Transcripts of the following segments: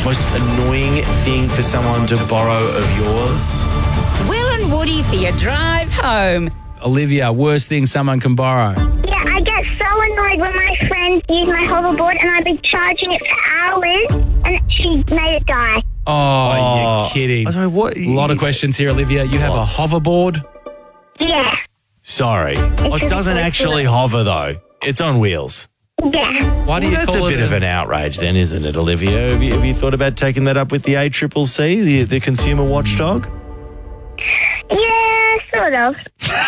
Most annoying thing for someone to borrow of yours? Will and Woody for your drive home. Olivia, worst thing someone can borrow? Yeah, I get so annoyed when my friends use my hoverboard and I've been charging it for hours and she made it die. Oh, you're kidding. I don't know what. A lot of questions here, Olivia. You have a hoverboard? Yeah. Sorry. It doesn't actually hover, though. It's on wheels. Yeah. Why do you That's call a it bit of an outrage then, isn't it, Olivia? Have you thought about taking that up with the ACCC, the consumer watchdog? Yeah, sort of.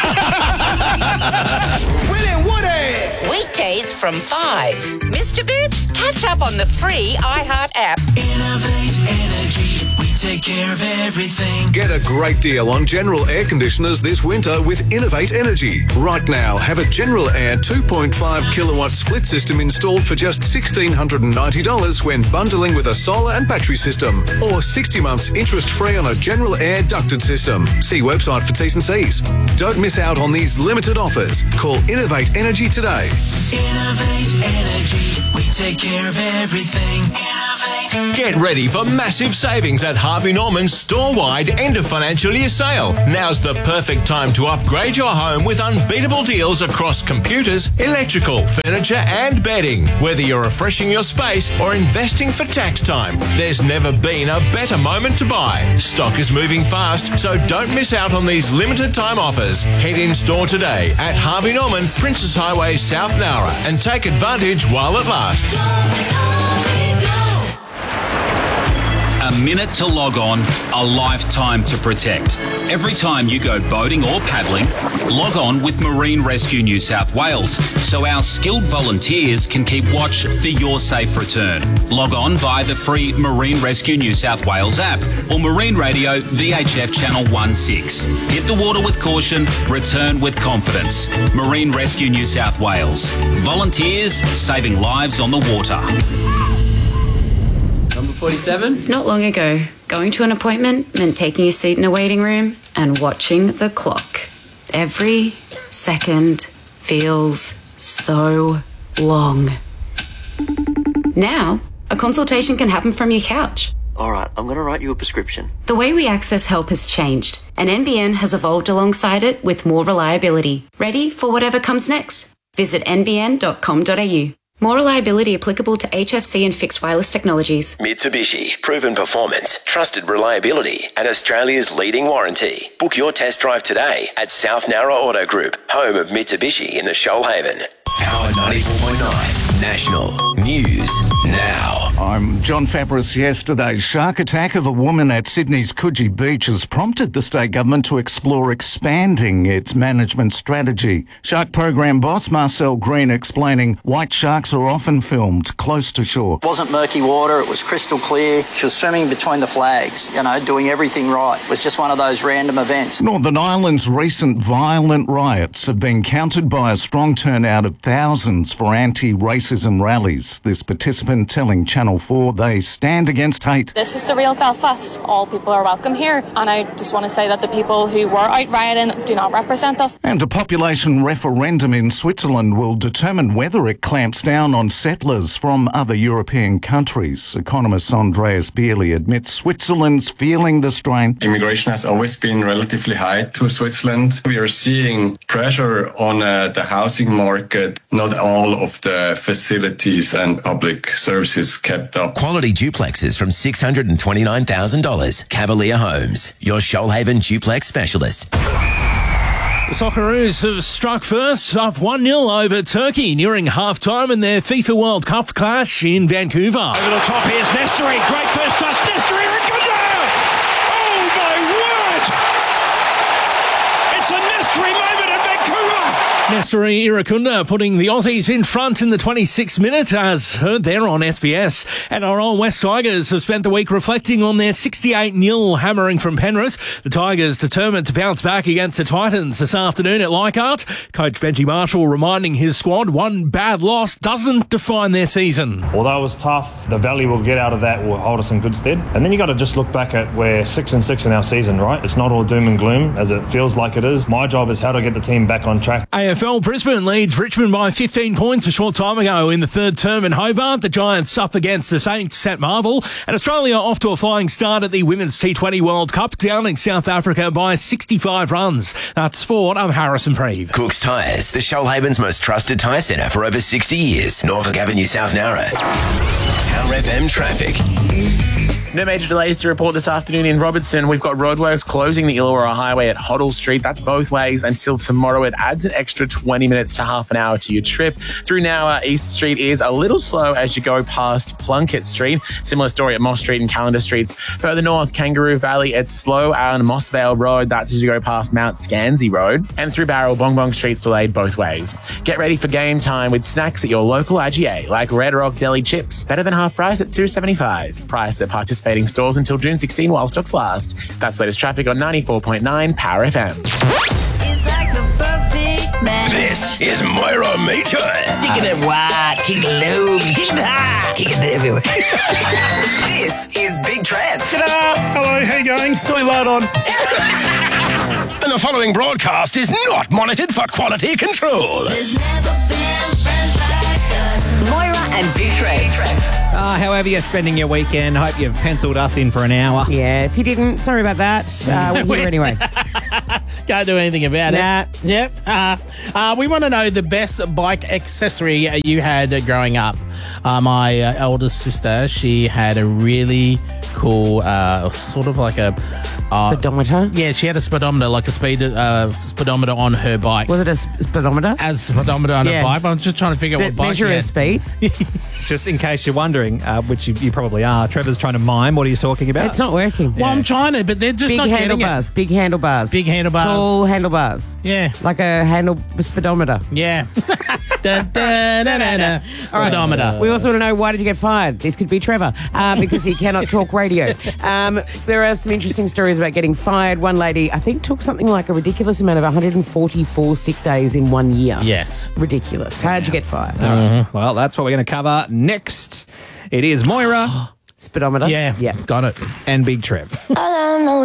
Will and Woody. Weekdays from 5. Mr. Bitch, catch up on the free iHeart app. Innovate Energy. We take care of everything. Get a great deal on General air conditioners this winter with Innovate Energy. Right now, have a General Air 2.5 kilowatt split system installed for just $1,690 when bundling with a solar and battery system, or 60 months interest-free on a General Air ducted system. See website for T's and C's. Don't miss out on these limited offers. Call Innovate Energy today. Innovate Energy. We take care of everything. Innovate. Get ready for massive savings at Harvey Norman's store-wide end of financial year sale. Now's the perfect time to upgrade your home with unbeatable deals across computers, electrical, furniture and bedding. Whether you're refreshing your space or investing for tax time, there's never been a better moment to buy. Stock is moving fast, so don't miss out on these limited time offers. Head in store today at Harvey Norman, Princess Highway, South Nowra, and take advantage while it lasts. A minute to log on, a lifetime to protect. Every time you go boating or paddling, log on with Marine Rescue New South Wales so our skilled volunteers can keep watch for your safe return. Log on via the free Marine Rescue New South Wales app or Marine Radio VHF Channel 16. Hit the water with caution, return with confidence. Marine Rescue New South Wales. Volunteers saving lives on the water. Number 47? Not long ago, going to an appointment meant taking a seat in a waiting room and watching the clock. Every second feels so long. Now, a consultation can happen from your couch. All right, I'm going to write you a prescription. The way we access help has changed, and NBN has evolved alongside it with more reliability. Ready for whatever comes next? Visit nbn.com.au. More reliability applicable to HFC and fixed wireless technologies. Mitsubishi, proven performance, trusted reliability, and Australia's leading warranty. Book your test drive today at South Nowra Auto Group, home of Mitsubishi in the Shoalhaven. Power 94.9 National News Now. I'm John Fabris. Yesterday's shark attack of a woman at Sydney's Coogee Beach has prompted the state government to explore expanding its management strategy. Shark program boss Marcel Green explaining white sharks are often filmed close to shore. It wasn't murky water, it was crystal clear. She was swimming between the flags, doing everything right. It was just one of those random events. Northern Ireland's recent violent riots have been countered by a strong turnout of thousands for anti-racism rallies. This participant telling Channel 4 they stand against hate. This is the real Belfast. All people are welcome here. And I just want to say that the people who were out rioting do not represent us. And a population referendum in Switzerland will determine whether it clamps down on settlers from other European countries. Economist Andreas Bierli admits Switzerland's feeling the strain. Immigration has always been relatively high to Switzerland. We are seeing pressure on the housing market. Not all of the facilities and public services kept up. Quality duplexes from $629,000. Cavalier Homes, your Shoalhaven duplex specialist. The Socceroos have struck first, up 1-0 over Turkey, nearing half-time in their FIFA World Cup clash in Vancouver. Over the top, here's Nestory. Great first touch. Nestory, Iragunda! Oh, my word! It's a Nestory moment at Vancouver! Nestory Iragunda putting the Aussies in front in the 26th minute, as heard there on SBS. And our old West Tigers have spent the week reflecting on their 68-0 hammering from Penrith. The Tigers determined to bounce back against the Titans this afternoon at Leichhardt. Coach Benji Marshall reminding his squad one bad loss doesn't define their season. Although it was tough, the value we'll get out of that will hold us in good stead. And then you got to just look back at we're 6-6 in our season, right? It's not all doom and gloom as it feels like it is. My job is how to get the team back on track. AFL AFL, Brisbane leads Richmond by 15 points a short time ago in the third term in Hobart. The Giants up against the Saints at Marvel. And Australia off to a flying start at the Women's T20 World Cup, downing South Africa by 65 runs. That's sport. I'm Harrison Preeve. Cook's Tyres, the Shoalhaven's most trusted tyre centre for over 60 years. Norfolk Avenue, South Nowra. Power FM traffic. No major delays to report this afternoon in Robertson. We've got roadworks closing the Illawarra Highway at Hoddle Street. That's both ways until tomorrow. It adds an extra 20 minutes to half an hour to your trip. Through now, East Street is a little slow as you go past Plunkett Street. Similar story at Moss Street and Calendar Streets. Further north, Kangaroo Valley, it's slow on Mossvale Road. That's as you go past Mount Scansey Road. And through Barrel, Bongbong Street's delayed both ways. Get ready for game time with snacks at your local IGA, like Red Rock Deli Chips. Better than half price at $2.75. Price at participating stores until June 16 while stocks last. That's latest traffic on 94.9 Power FM. It's like the perfect man. This is Moira Meter. Kick it wide, kick it low, kick it high, kick it everywhere. This is Big Trev. Hello, how you going? Sorry, light on. And the following broadcast is not monitored for quality control. Moira and Big Trev. However you're spending your weekend, hope you've penciled us in for an hour. Yeah, if you didn't, sorry about that. We're here anyway. Can't do anything about Nah. it. Yep. We want to know the best bike accessory you had growing up. My eldest sister, she had a really cool, sort of like a... Speedometer? Yeah, she had a speedometer, like a speedometer on her bike. Was it a speedometer? As a speedometer on Yeah. her bike. I'm just trying to figure out what bike measure she her had. speed. Just in case you're wondering, which you probably are, Trevor's trying to mime. What are you talking about? It's not working. Well, I'm trying to, but they're just Big not getting handlebars. it. Big handlebars. Big handlebars. Tall handlebars. Yeah. Like a speedometer. Yeah. Dun, dun, dun, dun, dun. All right. Speedometer. We also want to know, why did you get fired? This could be Trevor, because he cannot talk radio. There are some interesting stories about getting fired. One lady, I think, took something like a ridiculous amount of 144 sick days in 1 year. Yes. Ridiculous. How'd you get fired? All right. Well, that's what we're going to cover next. It is Moira. Speedometer. Yeah. Got it. And Big Trev. I don't know